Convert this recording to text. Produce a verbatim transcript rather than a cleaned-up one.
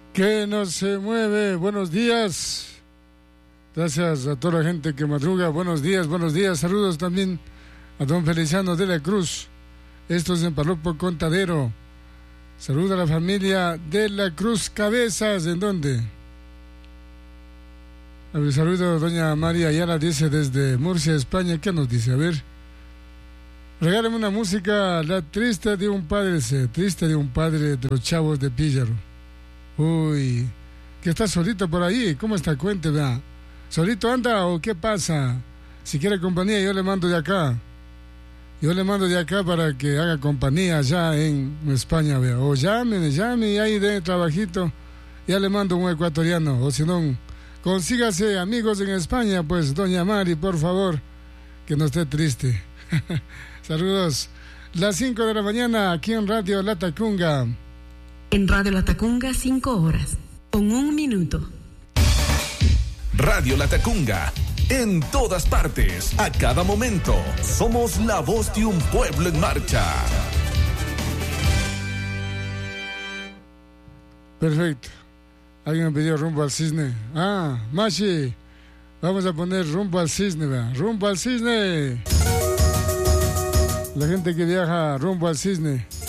que no se mueve. Buenos días. Gracias a toda la gente que madruga. Buenos días, buenos días. Saludos también a don Feliciano de la Cruz. Esto es en Palopo Contadero. Saludos a la familia de la Cruz Cabezas. ¿En dónde? A ver, saludo a doña María Ayala, dice desde Murcia, España. ¿Qué nos dice? A ver. Regálame una música, La Triste de un Padre, dice, Triste de un Padre de los Chavos de Píllaro. Uy, que está solito por ahí. ¿Cómo está? Cuénteme. ¿Solito anda o qué pasa? Si quiere compañía, yo le mando de acá. Yo le mando de acá para que haga compañía allá en España, vea. O llame, llame y ahí de trabajito. Ya le mando un ecuatoriano. O si no, consígase amigos en España, pues, doña Mari, por favor, que no esté triste. Saludos. Las cinco de la mañana aquí en Radio Latacunga. En Radio Latacunga, cinco horas, con un minuto. Radio Latacunga, en todas partes, a cada momento. Somos la voz de un pueblo en marcha. Perfecto. Alguien me pidió Rumbo al Cisne. Ah, Machi, vamos a poner Rumbo al Cisne, ¿verdad? Rumbo al Cisne. La gente que viaja rumbo al Cisne.